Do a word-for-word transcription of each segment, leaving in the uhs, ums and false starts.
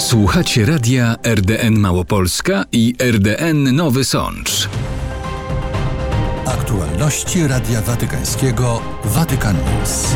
Słuchacie radia R D N Małopolska i R D N Nowy Sącz. Aktualności Radia Watykańskiego Vatican News.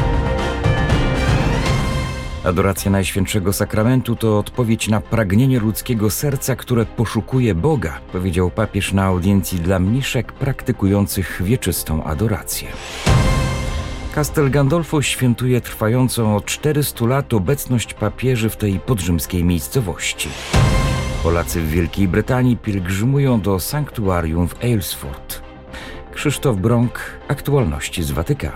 Adoracja Najświętszego Sakramentu to odpowiedź na pragnienie ludzkiego serca, które poszukuje Boga, powiedział papież na audiencji dla mniszek praktykujących wieczystą adorację. Castel Gandolfo świętuje trwającą od czterystu lat obecność papieży w tej podrzymskiej miejscowości. Polacy w Wielkiej Brytanii pielgrzymują do sanktuarium w Aylesford. Krzysztof Brąk, aktualności z Watykanu.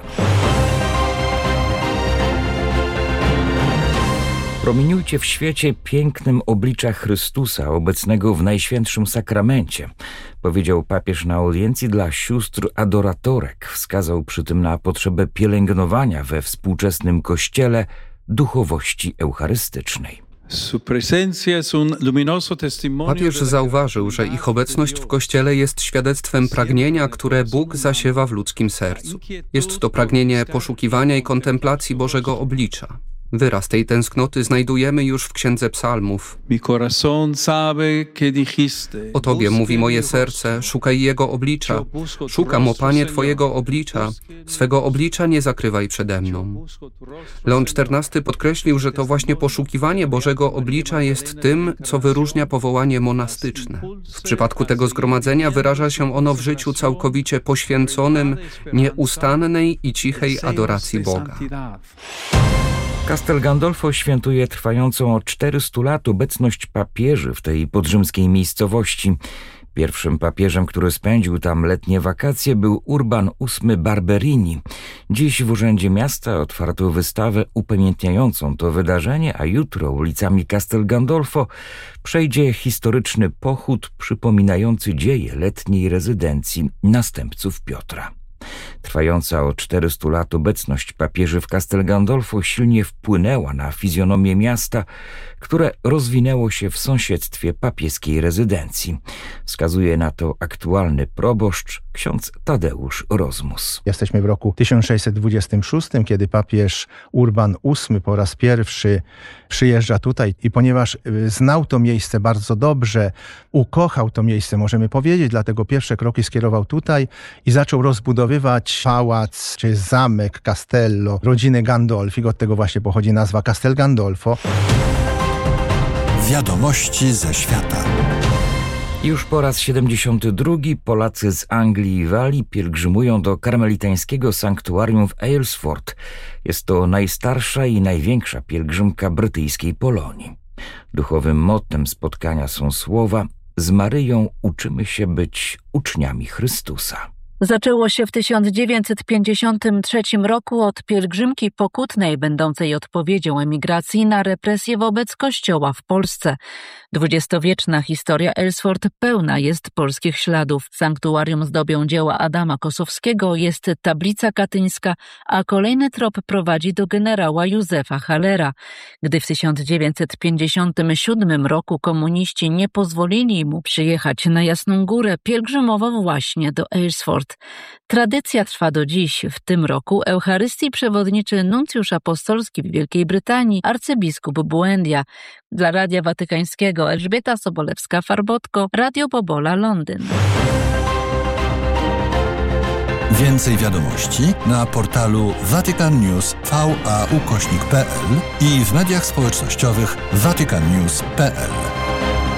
Promieniujcie w świecie pięknym oblicza Chrystusa, obecnego w Najświętszym Sakramencie, powiedział papież na audiencji dla sióstr adoratorek. Wskazał przy tym na potrzebę pielęgnowania we współczesnym Kościele duchowości eucharystycznej. Papież zauważył, że ich obecność w Kościele jest świadectwem pragnienia, które Bóg zasiewa w ludzkim sercu. Jest to pragnienie poszukiwania i kontemplacji Bożego oblicza. Wyraz tej tęsknoty znajdujemy już w Księdze Psalmów. O Tobie mówi moje serce, szukaj Jego oblicza. Szukam, o Panie, Twojego oblicza. Swego oblicza nie zakrywaj przede mną. Leon czternasty podkreślił, że to właśnie poszukiwanie Bożego oblicza jest tym, co wyróżnia powołanie monastyczne. W przypadku tego zgromadzenia wyraża się ono w życiu całkowicie poświęconym, nieustannej i cichej adoracji Boga. Castel Gandolfo świętuje trwającą od czterystu lat obecność papieży w tej podrzymskiej miejscowości. Pierwszym papieżem, który spędził tam letnie wakacje, był Urban ósmy Barberini. Dziś w Urzędzie Miasta otwarto wystawę upamiętniającą to wydarzenie, a jutro ulicami Castel Gandolfo przejdzie historyczny pochód przypominający dzieje letniej rezydencji następców Piotra. Trwająca od czterystu lat obecność papieży w Castel Gandolfo silnie wpłynęła na fizjonomię miasta, które rozwinęło się w sąsiedztwie papieskiej rezydencji. Wskazuje na to aktualny proboszcz, ksiądz Tadeusz Rozmus. Jesteśmy w roku tysiąc sześćset dwudziestym szóstym, kiedy papież Urban ósmy po raz pierwszy przyjeżdża tutaj i ponieważ znał to miejsce bardzo dobrze, ukochał to miejsce, możemy powiedzieć, dlatego pierwsze kroki skierował tutaj i zaczął rozbudowywać pałac, czy zamek Castello, rodziny Gandolfi. Od tego właśnie pochodzi nazwa Castel Gandolfo. Wiadomości ze świata. Już po raz siedemdziesiąty drugi Polacy z Anglii i Walii pielgrzymują do karmelitańskiego sanktuarium w Aylesford. Jest to najstarsza i największa pielgrzymka brytyjskiej Polonii. Duchowym mottem spotkania są słowa: z Maryją uczymy się być uczniami Chrystusa. Zaczęło się w tysiąc dziewięćset pięćdziesiątym trzecim roku od pielgrzymki pokutnej, będącej odpowiedzią emigracji na represje wobec Kościoła w Polsce. Dwudziestowieczna historia Aylesford pełna jest polskich śladów. Sanktuarium zdobią dzieła Adama Kosowskiego, jest tablica katyńska, a kolejny trop prowadzi do generała Józefa Hallera. Gdy w tysiąc dziewięćset pięćdziesiątym siódmym roku komuniści nie pozwolili mu przyjechać na Jasną Górę, pielgrzymował właśnie do Aylesford. Tradycja trwa do dziś. W tym roku Eucharystii przewodniczy nuncjusz apostolski w Wielkiej Brytanii, arcybiskup Błędia. Dla Radia Watykańskiego Elżbieta Sobolewska-Farbotko, Radio Bobola, Londyn. Więcej wiadomości na portalu Vatican News V A ukośnik P L i w mediach społecznościowych vatican news kropka p l.